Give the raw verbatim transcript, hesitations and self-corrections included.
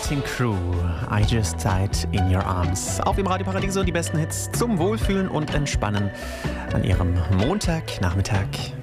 Mötley Crüe, I Just Died in Your Arms. Auf dem Radio Paradiso die besten Hits zum Wohlfühlen und Entspannen an Ihrem Montagnachmittag.